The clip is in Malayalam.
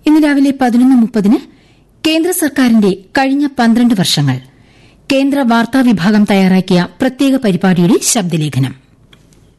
ഇന്ന് രാവിലെ 11:30 കേന്ദ്ര സർക്കാരിന്റെ കഴിഞ്ഞ 12 വർഷങ്ങൾ കേന്ദ്ര വാർത്താ വിഭാഗം തയ്യാറാക്കിയ പ്രത്യേക പരിപാടിയുടെ ശബ്ദലേഖനം.